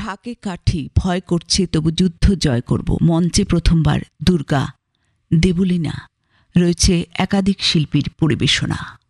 ঢাকে কাঠি ভয় করছে তবু যুদ্ধ জয় করব মঞ্চে প্রথমবার দুর্গা দেবলীনা রয়েছে একাধিক শিল্পীর পরিবেশনা।